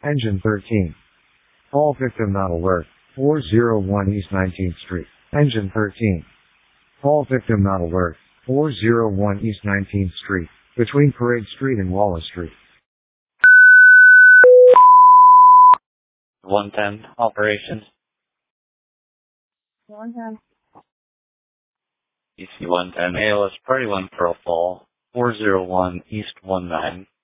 Engine 13. All victim not alert. 401 East 19th Street. Engine 13. All victim not alert. 401 East 19th Street. Between Parade Street and Wallace Street. 110 operations. 110. EC 110 ALS Party 1 Profile 401 East 19.